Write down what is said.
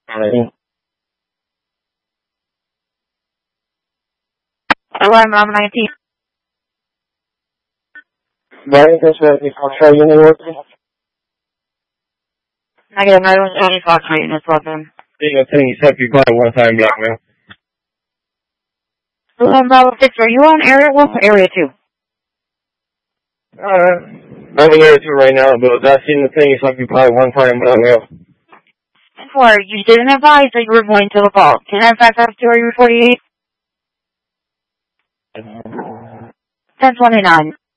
Alright. Alarm 19. Brian, that's what we call try unit working. Negative, I was only Fox rating this weapon. Being a thing, you said you buy one time blackmail. Alarm Bravo 6, are you on area 1 or area 2? I'm in area 2 right now, but that's in the thing, it's like you buy one time blackmail. 4, you didn't advise that you were going to the call. Can I back up to area 48? 1029.